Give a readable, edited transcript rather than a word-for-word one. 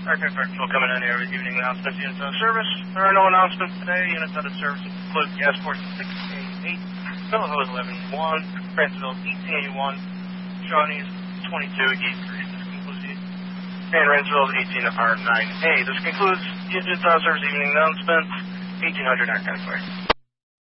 Aircraft Virtual coming in here with evening announcements. Units out of service. There are no announcements today. Units out of service include Gasport 688, Philahose 1181, Franceville 1881, Shawnee's 2283. This concludes the San Ransville's 18R9A. This concludes units out of service evening announcements. 1800 Aircraft.